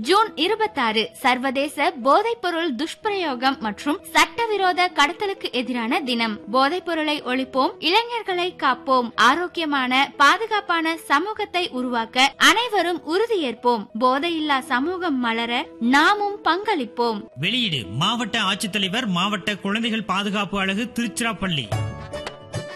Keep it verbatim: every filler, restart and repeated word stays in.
June இருபத்தாறு சர்வதேச போதைப்பொருள் துஷ்பிரயோகம் மற்றும் சட்டவிரோத கடத்தலுக்கு எதிரான தினம். போதைப் பொருளை ஒழிப்போம், இளைஞர்களை காப்போம், ஆரோக்கியமான பாதுகாப்பான சமூகத்தை உருவாக்க அனைவரும் உறுதியேற்போம். போதையில்லா சமூகம் மலர நாமும் பங்களிப்போம். வெளியீடு மாவட்ட ஆட்சித்தலைவர், மாவட்ட குழந்தைகள் பாதுகாப்பு அலகு, திருச்சிராப்பள்ளி.